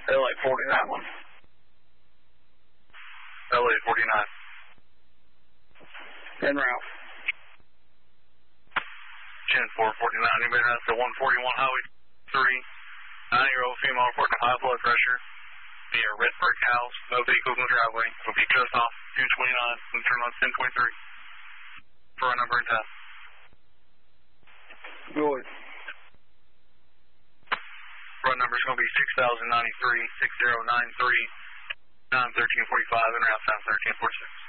LA 49 one. LA 49. En route. 10-449, anybody has the 141 Highway 3, 9-year-old female reporting high blood pressure near Red Brick House, no vehicles in the driveway, will be just off 229 and turn on 10.3 for a number and 10. Good. Run number is going to be 6093, 6093, 91345, and route time 1346.